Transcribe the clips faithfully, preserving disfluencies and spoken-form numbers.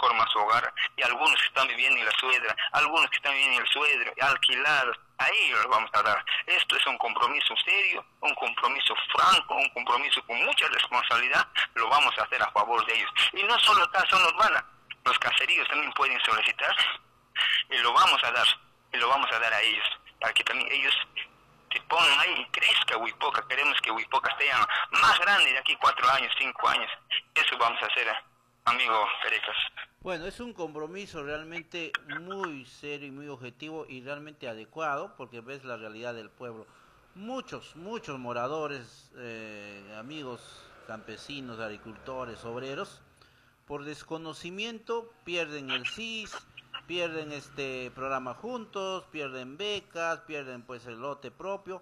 forma su hogar, y algunos que están viviendo en la suedra, algunos que están viviendo en el suedro, alquilados, ahí los vamos a dar. Esto es un compromiso serio, un compromiso franco, un compromiso con mucha responsabilidad, lo vamos a hacer a favor de ellos. Y no solo acá, zona urbana, los caseríos también pueden solicitar, y lo vamos a dar, y lo vamos a dar a ellos, para que también ellos se pongan ahí y crezca Huipoca. Queremos que Huipoca sea más grande de aquí cuatro años, cinco años. Eso vamos a hacer, amigo Perecas. Bueno, es un compromiso realmente muy serio y muy objetivo y realmente adecuado, porque ves la realidad del pueblo. Muchos, muchos moradores, eh, amigos campesinos, agricultores, obreros, por desconocimiento pierden el S I S, pierden este programa juntos, pierden becas, pierden pues el lote propio,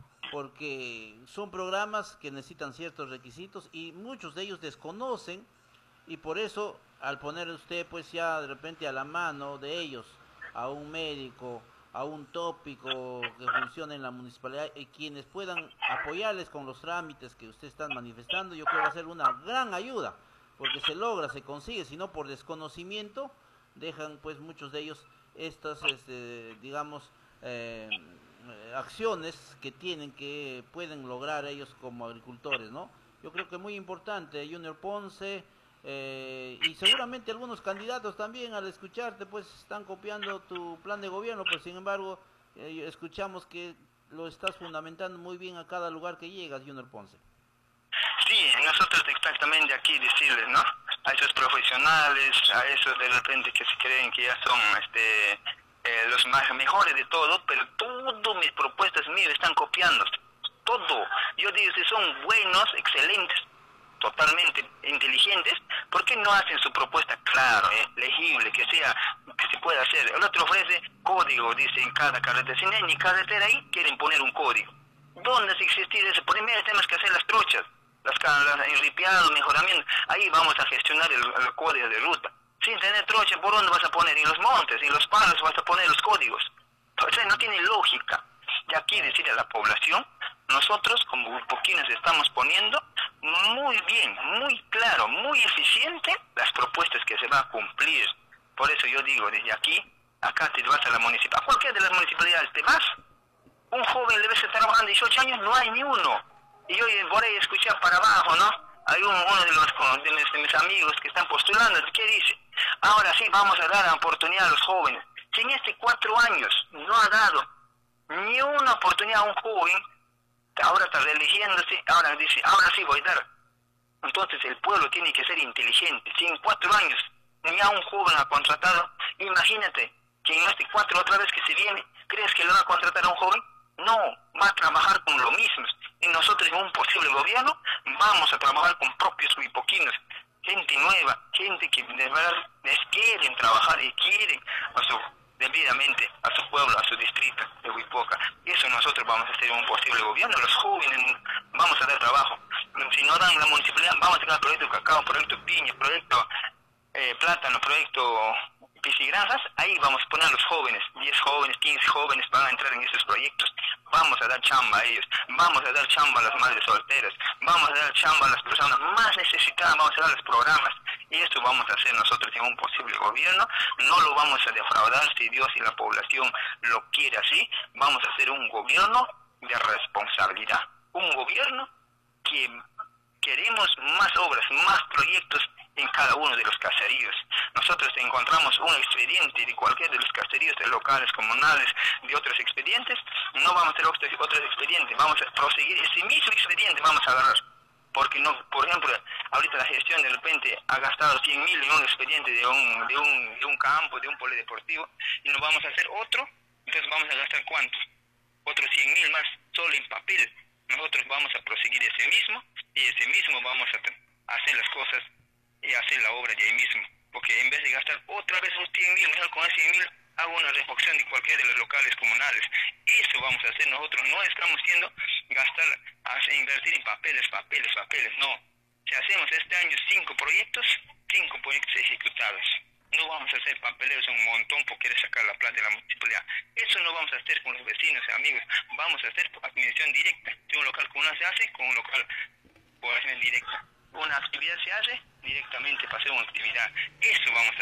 porque son programas que necesitan ciertos requisitos y muchos de ellos desconocen, y por eso al poner usted pues ya de repente a la mano de ellos a un médico, a un tópico que funcione en la municipalidad y quienes puedan apoyarles con los trámites que usted está manifestando, yo creo que va a ser una gran ayuda, porque se logra, se consigue, sino por desconocimiento dejan pues muchos de ellos estas este, digamos eh, acciones que tienen, que pueden lograr ellos como agricultores, ¿no? Yo creo que es muy importante, Junior Ponce, eh, y seguramente algunos candidatos también al escucharte pues están copiando tu plan de gobierno, pero sin embargo eh, escuchamos que lo estás fundamentando muy bien a cada lugar que llegas, Junior Ponce. Sí, nosotros exactamente aquí decirles, ¿no? A esos profesionales, a esos de repente que se creen que ya son este eh, los más mejores de todo, pero todas mis propuestas mías están copiando, todo. Yo digo, si son buenos, excelentes, totalmente inteligentes, ¿por qué no hacen su propuesta claro, eh, legible, que sea, que se pueda hacer? El otro ofrece código, dice, en cada carretera. Si no hay ni carretera ahí, quieren poner un código. ¿Dónde se existir eso? Primero tenemos que hacer las trochas, las, las enripiados, mejoramientos. Ahí vamos a gestionar el, el código de ruta. Sin tener trocha, ¿por dónde vas a poner? En los montes, en los palos vas a poner los códigos. O sea, no tiene lógica. Y aquí decir a la población, nosotros como huipoquinos estamos poniendo muy bien, muy claro, muy eficiente las propuestas que se van a cumplir. Por eso yo digo, desde aquí, acá te vas a la municipalidad, a cualquiera de las municipalidades te vas, un joven debe estar trabajando dieciocho años, no hay ni uno. Y yo por ahí escuché para abajo, ¿no? Hay un, uno de, los, de, mis, de mis amigos que están postulando, ¿qué dice? Ahora sí vamos a dar la oportunidad a los jóvenes. Si en este cuatro años no ha dado ni una oportunidad a un joven, ahora está religiéndose, ahora dice, ahora sí voy a dar. Entonces el pueblo tiene que ser inteligente. Si en cuatro años ni a un joven ha contratado, imagínate que en este cuatro otra vez que se viene, ¿crees que le va a contratar a un joven? No, va a trabajar con lo mismo. Y nosotros en un posible gobierno vamos a trabajar con propios huipoquinos, gente nueva, gente que de verdad les quieren trabajar y quieren a su, debidamente a su pueblo, a su distrito de Huipoca. Eso nosotros vamos a hacer en un posible gobierno. Los jóvenes vamos a dar trabajo. Si no dan la municipalidad, vamos a tener proyecto cacao, proyecto piña, proyecto eh, plátano, proyecto piscigranjas. Ahí vamos a poner a los jóvenes, diez jóvenes, quince jóvenes van a entrar en esos proyectos. Vamos a dar chamba a ellos, vamos a dar chamba a las madres solteras, vamos a dar chamba a las personas más necesitadas, vamos a dar los programas. Y esto vamos a hacer nosotros en un posible gobierno. No lo vamos a defraudar si Dios y la población lo quiere así. Vamos a hacer un gobierno de responsabilidad, un gobierno que queremos más obras, más proyectos en cada uno de los caseríos. Nosotros encontramos un expediente de cualquiera de los caseríos, de locales, comunales, de otros expedientes, no vamos a hacer otros, otros expedientes, vamos a proseguir ese mismo expediente, vamos a agarrar. Porque no, por ejemplo, ahorita la gestión de repente ha gastado cien mil en un expediente de un, de un, de un campo, de un polideportivo, y nos vamos a hacer otro, entonces vamos a gastar ¿cuánto? Otros cien mil más, solo en papel. Nosotros vamos a proseguir ese mismo, y ese mismo vamos a hacer las cosas y hacer la obra de ahí mismo. Porque en vez de gastar otra vez los cien mil, mejor con esos cien mil hago una refacción de cualquiera de los locales comunales. Eso vamos a hacer nosotros. No estamos haciendo gastar, hacer, invertir en papeles, papeles, papeles. No. Si hacemos este año cinco proyectos, cinco proyectos ejecutados. No vamos a hacer papeleos un montón por querer sacar la plata de la municipalidad. Eso no vamos a hacer con los vecinos y amigos. Vamos a hacer administración directa. Si un local comunal se hace, con un local por acción directa. Una actividad se hace directamente para hacer una actividad. Eso vamos a